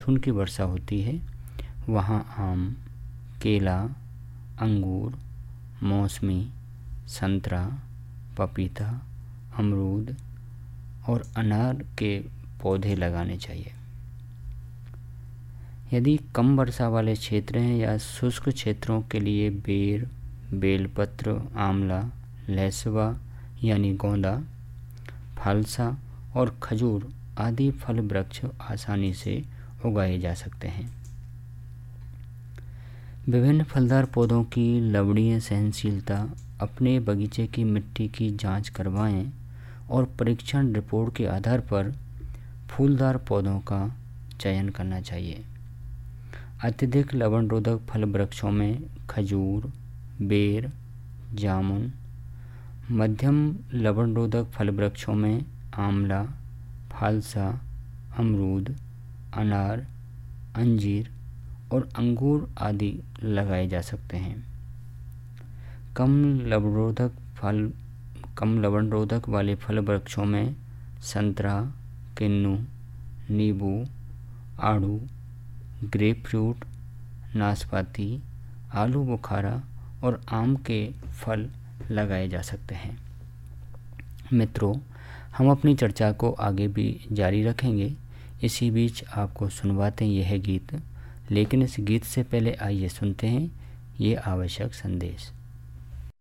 Monsoon की वर्षा होती है वहाँ आम, केला, अंगूर, मौसमी, संतरा, पपीता, अमरूद और अनार के पौधे लगाने चाहिए। यदि कम वर्षा वाले क्षेत्र हैं या शुष्क क्षेत्रों के लिए बेर, बेलपत्र, आंवला, लहसुआ यानी गोंदा, फालसा और खजूर आदि फल वृक्ष आसानी से उगाए जा सकते हैं। विभिन्न फलदार पौधों की लवणीय सहनशीलता, अपने बगीचे की मिट्टी की जांच करवाएं और परीक्षण रिपोर्ट के आधार पर फूलदार पौधों का चयन करना चाहिए। अत्यधिक लवण रोधक फल वृक्षों में खजूर, बेर, जामुन, मध्यम लवण रोधक फल वृक्षों में आंवला, फालसा, अमरूद, अनार, अंजीर और अंगूर आदि लगाए जा सकते हैं। कम लवण रोधक वाले फल वृक्षों में संतरा, किन्नू, नींबू, आड़ू, ग्रेपफ्रूट, नाशपाती, आलू बुखारा और आम के फल लगाए जा सकते हैं। मित्रों, हम अपनी चर्चा को आगे भी जारी रखेंगे। इसी बीच आपको सुनवाते हैं यह गीत, लेकिन इस गीत से पहले आइए सुनते हैं ये आवश्यक संदेश।